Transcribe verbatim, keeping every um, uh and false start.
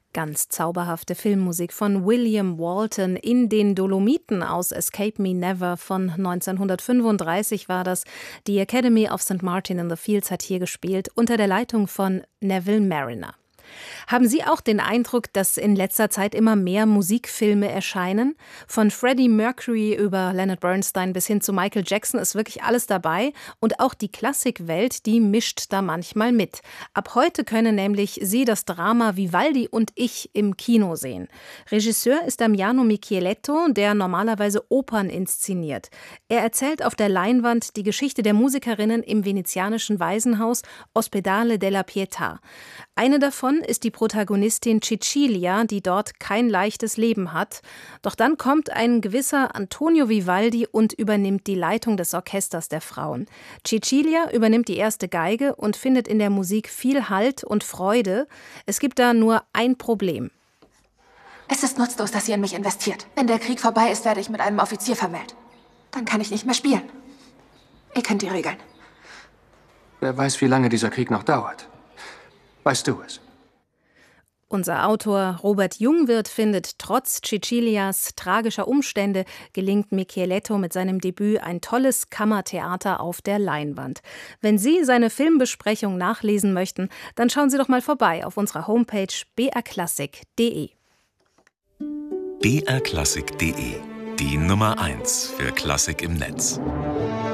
Ganz zauberhafte Filmmusik von William Walton in den Dolomiten aus Escape Me Never von neunzehnhundertfünfunddreißig war das. Die Academy of Saint Martin in the Fields hat hier gespielt, unter der Leitung von Neville Marriner. Haben Sie auch den Eindruck, dass in letzter Zeit immer mehr Musikfilme erscheinen? Von Freddie Mercury über Leonard Bernstein bis hin zu Michael Jackson ist wirklich alles dabei. Und auch die Klassikwelt, die mischt da manchmal mit. Ab heute können nämlich Sie das Drama Vivaldi und ich im Kino sehen. Regisseur ist Damiano Micheletto, der normalerweise Opern inszeniert. Er erzählt auf der Leinwand die Geschichte der Musikerinnen im venezianischen Waisenhaus Ospedale della Pietà. Eine davon ist die Protagonistin Cecilia, die dort kein leichtes Leben hat. Doch dann kommt ein gewisser Antonio Vivaldi und übernimmt die Leitung des Orchesters der Frauen. Cecilia übernimmt die erste Geige und findet in der Musik viel Halt und Freude. Es gibt da nur ein Problem. Es ist nutzlos, dass ihr in mich investiert. Wenn der Krieg vorbei ist, werde ich mit einem Offizier vermählt. Dann kann ich nicht mehr spielen. Ihr kennt die Regeln. Wer weiß, wie lange dieser Krieg noch dauert. Weißt du es? Unser Autor Robert Jungwirth findet, trotz Cecilias tragischer Umstände gelingt Micheletto mit seinem Debüt ein tolles Kammertheater auf der Leinwand. Wenn Sie seine Filmbesprechung nachlesen möchten, dann schauen Sie doch mal vorbei auf unserer Homepage b r klassik punkt d e. b r klassik punkt d e, die Nummer eins für Klassik im Netz.